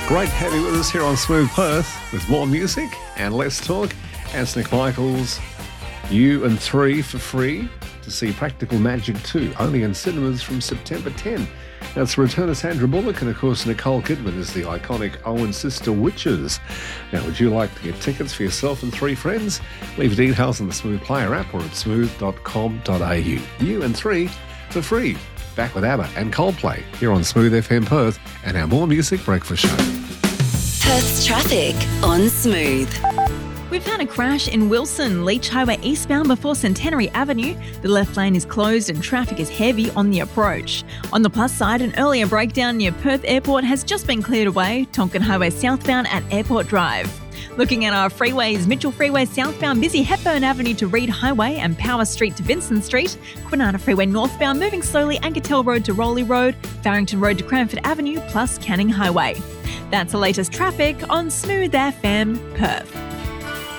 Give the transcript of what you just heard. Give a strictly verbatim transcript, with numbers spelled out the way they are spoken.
Great to have you with us here on Smooth Perth with more music and less talk. As Nick Michaels, You and Three for free to see Practical Magic two, only in cinemas from September tenth. That's the return of Sandra Bullock, and of course Nicole Kidman as the iconic Owen Sister Witches. Now, would you like to get tickets for yourself and three friends? Leave your details on the Smooth Player app or at smooth dot com dot a u. You and Three for free. Back with ABBA and Coldplay here on Smooth F M Perth and our More Music Breakfast Show. Perth's traffic on Smooth. We've had a crash in Wilson, Leach Highway eastbound before Centenary Avenue. The left lane is closed and traffic is heavy on the approach. On the plus side, an earlier breakdown near Perth Airport has just been cleared away, Tonkin Highway southbound at Airport Drive. Looking at our freeways, Mitchell Freeway southbound, busy Hepburn Avenue to Reed Highway and Power Street to Vincent Street. Kwinana Freeway northbound moving slowly, Ankertel Road to Rowley Road, Farrington Road to Cranford Avenue plus Canning Highway. That's the latest traffic on Smooth F M Perth.